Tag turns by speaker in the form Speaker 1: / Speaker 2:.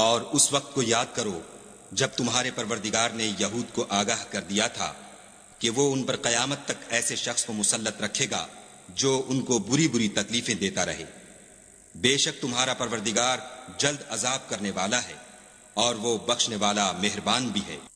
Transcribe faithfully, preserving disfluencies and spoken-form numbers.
Speaker 1: और उस वक्त को याद करो जब तुम्हारे परवरदिगार ने यहूद को आगाह कर दिया था कि वो उन पर कयामत तक ऐसे शख्स को मुसल्लत रखेगा जो उनको बुरी बुरी तकलीफें देता रहे। बेशक तुम्हारा परवरदिगार जल्द अजाब करने वाला है और वो बख्शने वाला मेहरबान भी है।